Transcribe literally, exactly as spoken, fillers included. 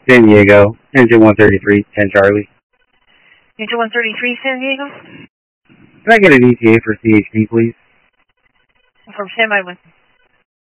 San Diego, engine one thirty-three, ten Charlie. Engine one thirty-three, San Diego? Can I get an E T A for C H D, please? From standby with